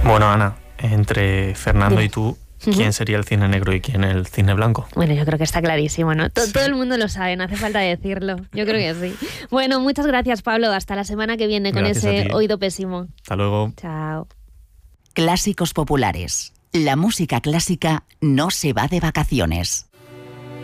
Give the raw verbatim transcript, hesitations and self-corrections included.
Bueno, Ana, entre Fernando y tú, ¿quién sería el cine negro y quién el cine blanco? Bueno, yo creo que está clarísimo, ¿no? Todo, Sí. todo el mundo lo sabe, no hace falta decirlo. Yo creo que sí. Bueno, muchas gracias, Pablo. Hasta la semana que viene con Gracias a ese ti. oído pésimo. Hasta luego. Chao. Clásicos populares. La música clásica no se va de vacaciones.